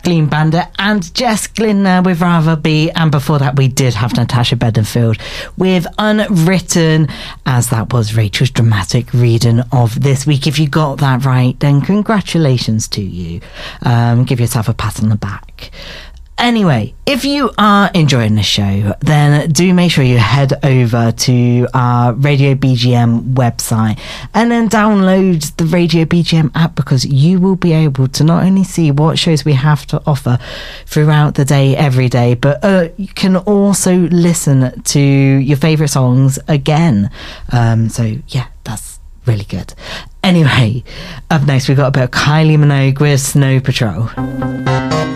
Clean Bandit and Jess Glynn there with Rather Be, and before that we did have Natasha Bedingfield with Unwritten, as that was Rachel's dramatic reading of this week. If you got that right, then congratulations to you. Give yourself a pat on the back. Anyway, if you are enjoying the show, then do make sure you head over to our Radio BGM website and then download the Radio BGM app, because you will be able to not only see what shows we have to offer throughout the day, every day, but you can also listen to your favourite songs again. So yeah, that's really good. Anyway, up next we've got a bit of Kylie Minogue with Snow Patrol.